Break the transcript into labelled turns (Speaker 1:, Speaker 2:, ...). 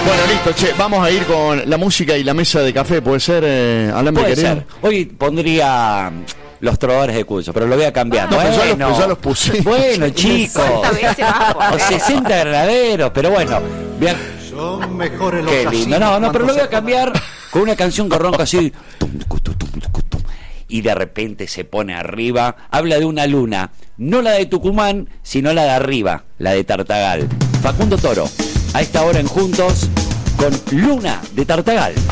Speaker 1: Bueno, listo, che, vamos a ir con la música y la mesa de café, ¿puede ser, Alambre
Speaker 2: Puede
Speaker 1: querido?
Speaker 2: ser. Hoy pondría Los Trovadores de Cuyo, pero lo voy a cambiar.
Speaker 1: No, pero ya los puse.
Speaker 2: Bueno, chicos.
Speaker 3: 60 veces más,
Speaker 2: O 60 granaderos, pero bueno.
Speaker 4: Son mejores los
Speaker 2: Qué lindo. No, pero lo voy a cambiar con una canción que ronca así. Y de repente se pone arriba. Habla de una luna. No la de Tucumán, sino la de arriba, la de Tartagal. Facundo Toro. A esta hora en Juntos con Luna de Tartagal.